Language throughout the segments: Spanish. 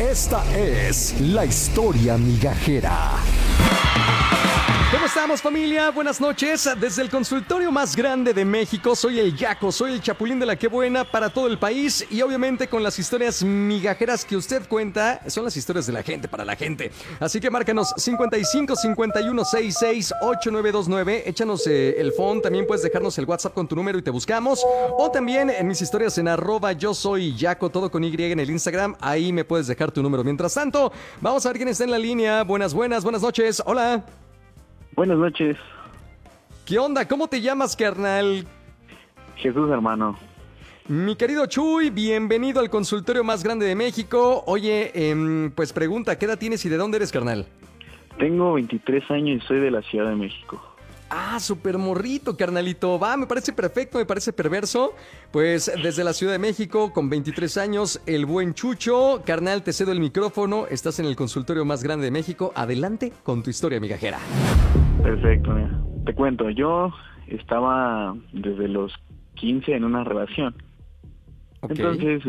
Esta es la historia migajera. ¿Cómo estamos, familia? Buenas noches. Desde el consultorio más grande de México, soy el Yaco, soy el Chapulín de la Qué Buena para todo el país y obviamente con las historias migajeras que usted cuenta, son las historias de la gente para la gente. Así que márcanos 55 51 66 8929, échanos el phone, también puedes dejarnos el WhatsApp con tu número y te buscamos, o también en mis historias en @yo soy Yaco, todo con Y en el Instagram, ahí me puedes dejar tu número. Mientras tanto, vamos a ver quién está en la línea. Buenas noches. Hola. Buenas noches. ¿Qué onda? ¿Cómo te llamas, carnal? Jesús, hermano. Mi querido Chuy, bienvenido al consultorio más grande de México. Oye, pues pregunta, ¿qué edad tienes y de dónde eres, carnal? Tengo 23 años y soy de la Ciudad de México. Ah, súper morrito, carnalito. Va, me parece perfecto, me parece perverso. Pues desde la Ciudad de México, con 23 años, el buen Chucho. Carnal, te cedo el micrófono. Estás en el consultorio más grande de México. Adelante con tu historia migajera. Perfecto, mira. Te cuento, yo estaba desde los 15 en una relación. Okay. Entonces,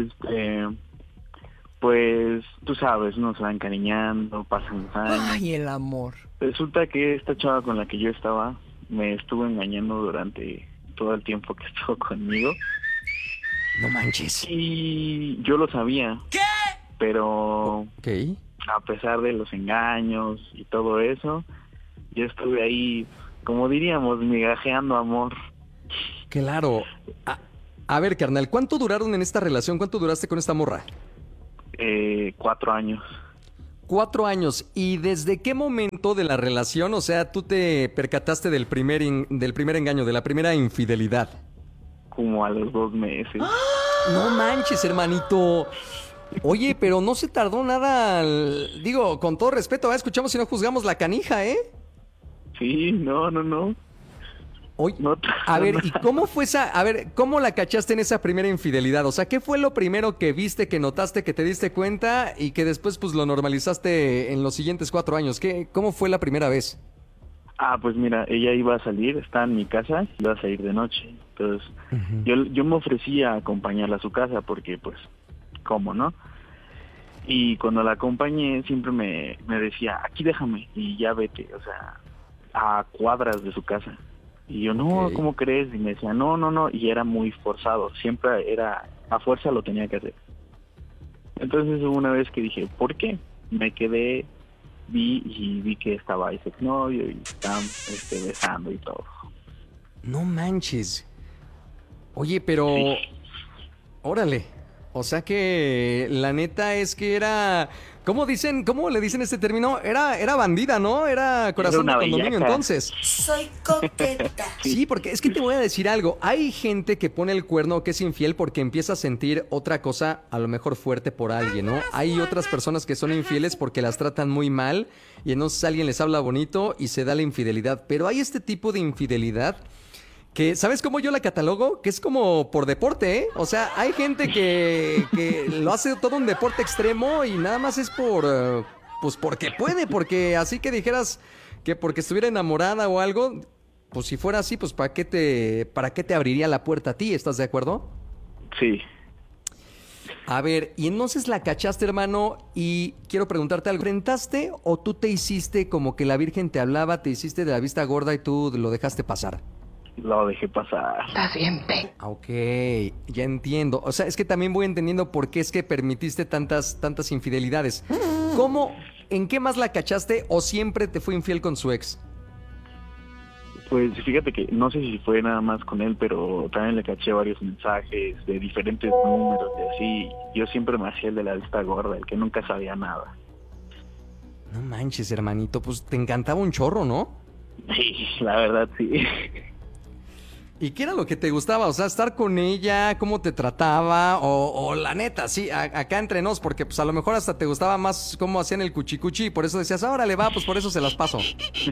pues, tú sabes, uno se va encariñando, pasan los años. Ay, el amor. Resulta que esta chava con la que yo estaba me estuvo engañando durante todo el tiempo que estuvo conmigo. No manches. Y yo lo sabía. ¿Qué? Pero Ok. a pesar de los engaños y todo eso, yo estuve ahí, como diríamos, migajeando amor. Claro. A ver, carnal, ¿cuánto duraron en esta relación? ¿Cuánto duraste con esta morra? 4 años. 4 años. ¿Y desde qué momento de la relación, o sea, tú te percataste del primer engaño, de la primera infidelidad? Como a los 2 meses. No manches, hermanito. Oye, pero no se tardó nada. Digo, con todo respeto, escuchamos y no juzgamos la canija, ¿eh? Sí, no. Oye, No, a ver, ¿y cómo fue esa? A ver, ¿cómo la cachaste en esa primera infidelidad? O sea, ¿qué fue lo primero que viste, que notaste, que te diste cuenta y que después pues lo normalizaste en los siguientes 4 años? ¿Cómo fue la primera vez? pues mira, ella iba a salir, está en mi casa, iba a salir de noche. Entonces, yo me ofrecía a acompañarla a su casa porque, pues, ¿cómo, no? Y cuando la acompañé, siempre me decía, aquí déjame y ya vete, o sea, a cuadras de su casa. Y yo, no, Ok. ¿cómo crees? Y me decía, no, y era muy forzado, siempre era, a fuerza lo tenía que hacer. Entonces hubo una vez que dije, ¿por qué? Me quedé, vi que estaba ese exnovio y estaban besando y todo. No manches. Oye, pero... Sí. Órale. O sea que la neta es que era... ¿Cómo le dicen este término? Era bandida, ¿no? Era corazón de una condominio bellaca. entonces. Soy coqueta. Sí, porque es que te voy a decir algo. Hay gente que pone el cuerno que es infiel porque empieza a sentir otra cosa a lo mejor fuerte por alguien, ¿no? Hay otras personas que son infieles porque las tratan muy mal y entonces alguien les habla bonito y se da la infidelidad. Pero hay este tipo de infidelidad que, ¿sabes cómo yo la catalogo? Que es como por deporte, ¿eh? O sea, hay gente que lo hace todo un deporte extremo y nada más es pues porque puede, porque así que dijeras que porque estuviera enamorada o algo, pues si fuera así, pues ¿para qué te abriría la puerta a ti? ¿Estás de acuerdo? Sí. A ver, y entonces la cachaste, hermano, y quiero preguntarte algo. ¿Enfrentaste o tú te hiciste como que la Virgen te hablaba, te hiciste de la vista gorda y tú lo dejaste pasar? Lo dejé pasar. Estás bien, pe. Ok, ya entiendo. O sea, es que también voy entendiendo por qué es que permitiste tantas infidelidades. ¿Cómo, en qué más la cachaste o siempre te fue infiel con su ex? Pues fíjate que no sé si fue nada más con él, pero también le caché varios mensajes de diferentes números y así. Yo siempre me hacía el de la vista gorda, el que nunca sabía nada. No manches, hermanito, pues te encantaba un chorro, ¿no? Sí, la verdad sí. ¿Y qué era lo que te gustaba? O sea, estar con ella, cómo te trataba, o la neta, sí, acá entre nos, porque pues a lo mejor hasta te gustaba más cómo hacían el cuchicuchi y por eso decías, órale va, pues por eso se las paso.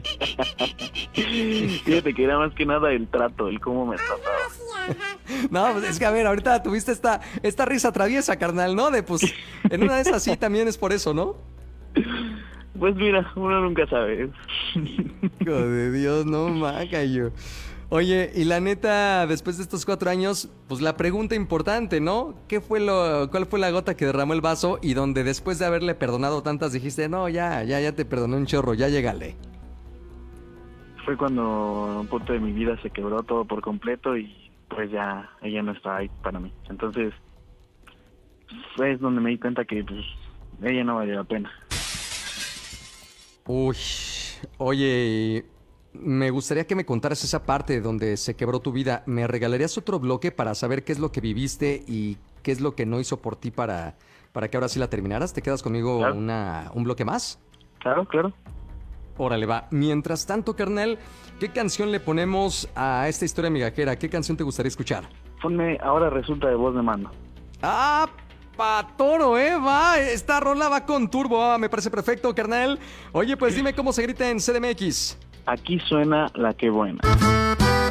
Fíjate que era más que nada el trato, el cómo me trataba. No, pues es que a ver, ahorita tuviste esta risa traviesa, carnal, ¿no? De pues, en una de esas sí también es por eso, ¿no? Pues mira, uno nunca sabe. Hijo de Dios, no maga yo. Oye, y la neta, después de estos 4 años, pues la pregunta importante, ¿no? ¿Cuál fue la gota que derramó el vaso y donde después de haberle perdonado tantas dijiste, no, ya te perdoné un chorro, ya llégale? Fue cuando un punto de mi vida se quebró todo por completo y pues ya ella no estaba ahí para mí. Entonces, es donde me di cuenta que pues ella no valía la pena. Uy, oye, me gustaría que me contaras esa parte donde se quebró tu vida. ¿Me regalarías otro bloque para saber qué es lo que viviste y qué es lo que no hizo por ti para que ahora sí la terminaras? ¿Te quedas conmigo Claro. un bloque más? Claro, claro. Órale, va. Mientras tanto, carnal, ¿qué canción le ponemos a esta historia migajera? ¿Qué canción te gustaría escuchar? Ponme Ahora Resulta de Voz de Mando. ¡Ah! ¡Patoro, va! Esta rola va con turbo. Me parece perfecto, carnal. Oye, pues dime cómo se grita en CDMX. Aquí suena La Que Buena.